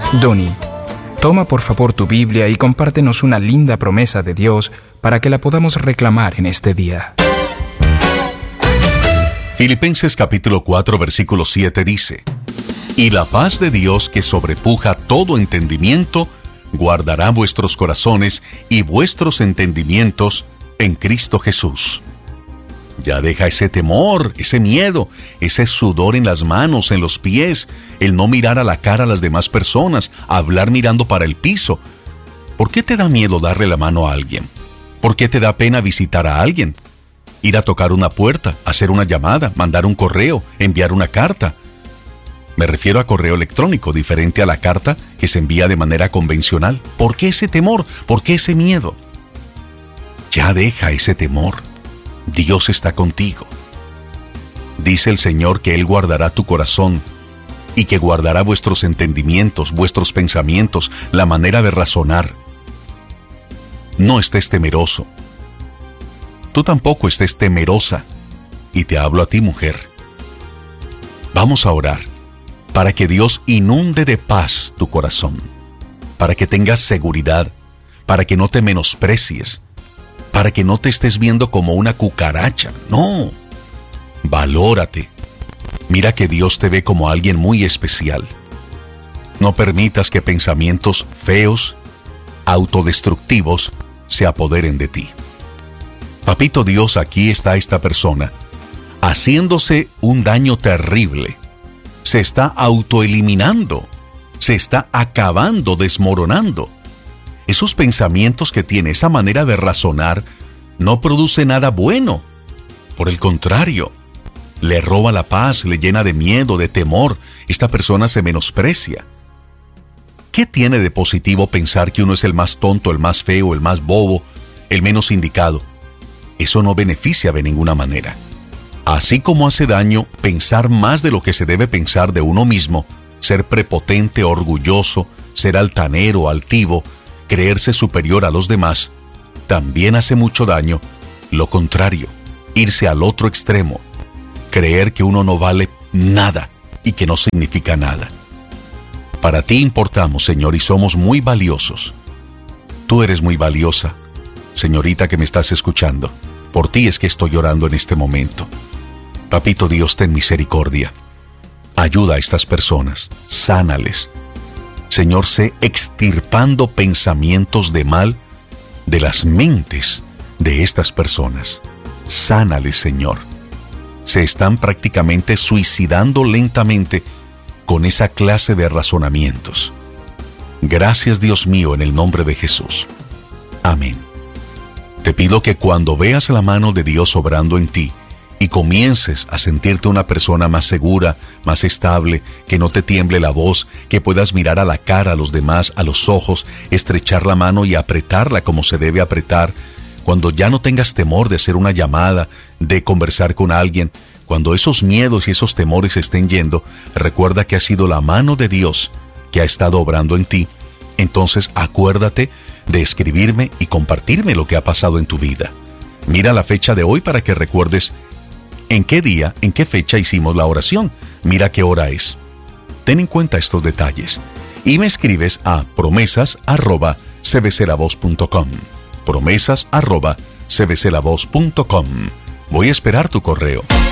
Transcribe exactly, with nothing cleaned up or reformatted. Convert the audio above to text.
Donnie, toma por favor tu Biblia y compártenos una linda promesa de Dios para que la podamos reclamar en este día. Filipenses capítulo cuatro versículo siete dice: Y la paz de Dios, que sobrepuja todo entendimiento, guardará vuestros corazones y vuestros entendimientos en Cristo Jesús. Ya deja ese temor, ese miedo, ese sudor en las manos, en los pies, el no mirar a la cara a las demás personas, hablar mirando para el piso. ¿Por qué te da miedo darle la mano a alguien? ¿Por qué te da pena visitar a alguien? Ir a tocar una puerta, hacer una llamada, mandar un correo, enviar una carta. Me refiero a correo electrónico, diferente a la carta que se envía de manera convencional. ¿Por qué ese temor? ¿Por qué ese miedo? Ya deja ese temor. Dios está contigo. Dice el Señor que Él guardará tu corazón y que guardará vuestros entendimientos, vuestros pensamientos, la manera de razonar. No estés temeroso. Tú tampoco estés temerosa. Y te hablo a ti, mujer. Vamos a orar para que Dios inunde de paz tu corazón, para que tengas seguridad, para que no te menosprecies, para que no te estés viendo como una cucaracha. No, valórate. Mira que Dios te ve como alguien muy especial. No permitas que pensamientos feos, autodestructivos, se apoderen de ti. Papito Dios, aquí está esta persona, haciéndose un daño terrible. Se está autoeliminando, se está acabando, desmoronando. Esos pensamientos que tiene, esa manera de razonar, no produce nada bueno. Por el contrario, le roba la paz, le llena de miedo, de temor. Esta persona se menosprecia. ¿Qué tiene de positivo pensar que uno es el más tonto, el más feo, el más bobo, el menos indicado? Eso no beneficia de ninguna manera. Así como hace daño pensar más de lo que se debe pensar de uno mismo, ser prepotente, orgulloso, ser altanero, altivo, creerse superior a los demás, también hace mucho daño lo contrario, irse al otro extremo, creer que uno no vale nada y que no significa nada. Para ti importamos, Señor, y somos muy valiosos. Tú eres muy valiosa, señorita que me estás escuchando. Por ti es que estoy orando en este momento. Papito Dios, ten misericordia. Ayuda a estas personas, sánales. Señor, sé extirpando pensamientos de mal de las mentes de estas personas. Sánales, Señor. Se están prácticamente suicidando lentamente con esa clase de razonamientos. Gracias, Dios mío, en el nombre de Jesús. Amén. Te pido que cuando veas la mano de Dios obrando en ti y comiences a sentirte una persona más segura, más estable, que no te tiemble la voz, que puedas mirar a la cara a los demás, a los ojos, estrechar la mano y apretarla como se debe apretar, cuando ya no tengas temor de hacer una llamada, de conversar con alguien, cuando esos miedos y esos temores estén yendo, recuerda que ha sido la mano de Dios que ha estado obrando en ti. Entonces acuérdate de escribirme y compartirme lo que ha pasado en tu vida. Mira la fecha de hoy para que recuerdes en qué día, en qué fecha hicimos la oración. Mira qué hora es. Ten en cuenta estos detalles y me escribes a promesas arroba c b c la voz punto com. promesas arroba c b c la voz punto com. Voy a esperar tu correo.